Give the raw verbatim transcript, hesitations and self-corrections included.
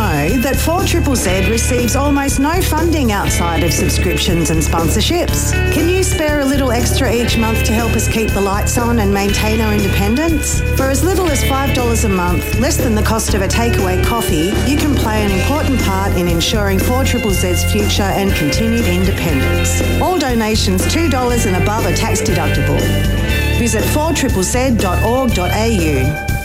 know that four Z Z Z receives almost no funding outside of subscriptions and sponsorships? Can you spare a little extra each month to help us keep the lights on and maintain our independence? For as little as five dollars a month, less than the cost of a takeaway coffee, you can play an important part in ensuring four Z Z Z's future and continued independence. All donations two dollars and above are tax deductible. Visit four Z Z Z dot org dot a u.